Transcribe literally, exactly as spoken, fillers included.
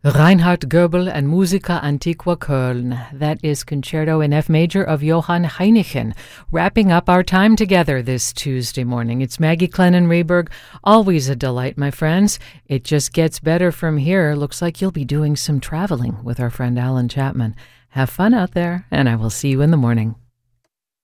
Reinhard Goebel and Musica Antiqua Köln. That is Concerto in F Major of Johann Heinichen, wrapping up our time together this Tuesday morning. It's Maggie Clennon-Rehberg. Always a delight, my friends. It just gets better from here. Looks like you'll be doing some traveling with our friend Alan Chapman. Have fun out there, and I will see you in the morning.